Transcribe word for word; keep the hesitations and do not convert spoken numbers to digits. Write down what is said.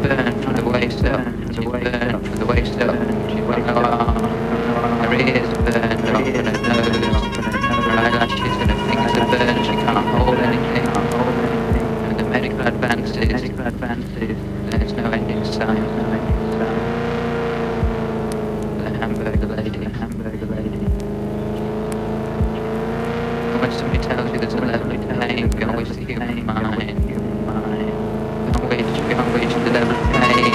burned from the waist up, she's burned from the waist up, she's got no arms, her ears are burned off and her nose, her eyelashes and her fingers are burned, she can't hold anything, and the medical advances, there's no end in sight. The hamburger lady, the hamburger lady. And when somebody tells you there's a level of pain beyond which the human mind